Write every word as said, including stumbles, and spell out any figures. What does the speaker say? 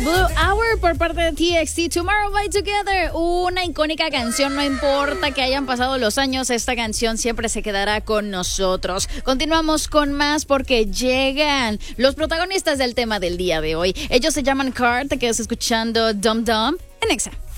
Blue Hour por parte de T X T, Tomorrow by Together, una icónica canción, no importa que hayan pasado los años, esta canción siempre se quedará con nosotros. Continuamos con más porque llegan los protagonistas del tema del día de hoy. Ellos se llaman Card, te quedas escuchando Dum Dum en Exa.